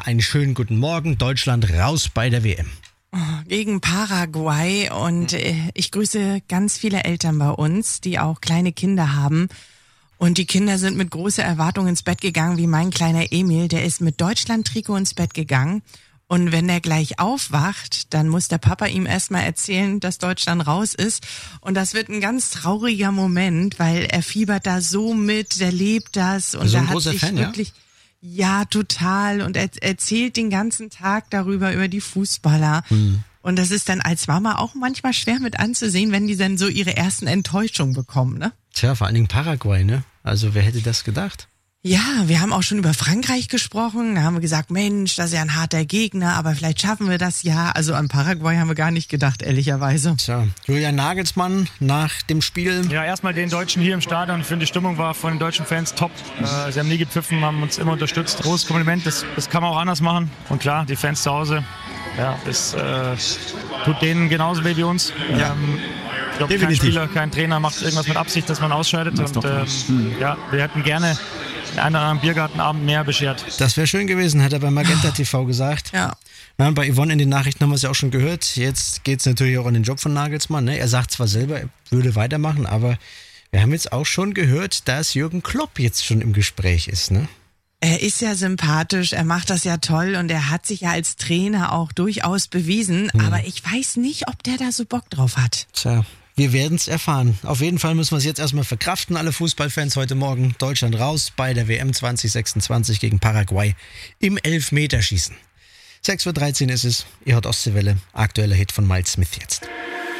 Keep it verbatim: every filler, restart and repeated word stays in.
einen schönen guten Morgen. Deutschland raus bei der W M. Gegen Paraguay und äh, ich grüße ganz viele Eltern bei uns, die auch kleine Kinder haben. Und die Kinder sind mit großer Erwartung ins Bett gegangen, wie mein kleiner Emil. Der ist mit Deutschland-Trikot ins Bett gegangen. Und wenn der gleich aufwacht, dann muss der Papa ihm erstmal erzählen, dass Deutschland raus ist. Und das wird ein ganz trauriger Moment, weil er fiebert da so mit, der lebt das. Und So ein da hat großer sich Fan, ja? wirklich, ja, total. Und er erzählt den ganzen Tag darüber, über die Fußballer. Mhm. Und das ist dann als Mama auch manchmal schwer mit anzusehen, wenn die dann so ihre ersten Enttäuschungen bekommen, ne? Tja, vor allen Dingen Paraguay, ne? Also wer hätte das gedacht? Ja, wir haben auch schon über Frankreich gesprochen. Da haben wir gesagt, Mensch, das ist ja ein harter Gegner, aber vielleicht schaffen wir das ja. Also an Paraguay haben wir gar nicht gedacht, ehrlicherweise. Tja, Julian Nagelsmann nach dem Spiel. Ja, erstmal den Deutschen hier im Stadion. Ich finde, die Stimmung war von den deutschen Fans top. Äh, sie haben nie gepfiffen, haben uns immer unterstützt. Großes Kompliment, das, das kann man auch anders machen. Und klar, die Fans zu Hause, ja, das äh, tut denen genauso weh wie uns. Ja. Ähm, ich glaube, kein Spieler, kein Trainer macht irgendwas mit Absicht, dass man ausscheidet. Und ähm, ja, wir hätten gerne einen oder anderen Biergartenabend mehr beschert. Das wäre schön gewesen, hat er bei Magenta T V gesagt. Ja. Ja, bei Yvonne in den Nachrichten haben wir es ja auch schon gehört. Jetzt geht es natürlich auch an den Job von Nagelsmann. Ne? Er sagt zwar selber, er würde weitermachen, aber wir haben jetzt auch schon gehört, dass Jürgen Klopp jetzt schon im Gespräch ist. Ne? Er ist ja sympathisch, er macht das ja toll und er hat sich ja als Trainer auch durchaus bewiesen. Hm. Aber ich weiß nicht, ob der da so Bock drauf hat. Tja, wir werden es erfahren. Auf jeden Fall müssen wir es jetzt erstmal verkraften, alle Fußballfans heute Morgen. Deutschland raus bei der W M zwanzig sechsundzwanzig gegen Paraguay im Elfmeterschießen. sechs Uhr dreizehn ist es, ihr hört Ostseewelle, aktueller Hit von Miles Smith jetzt.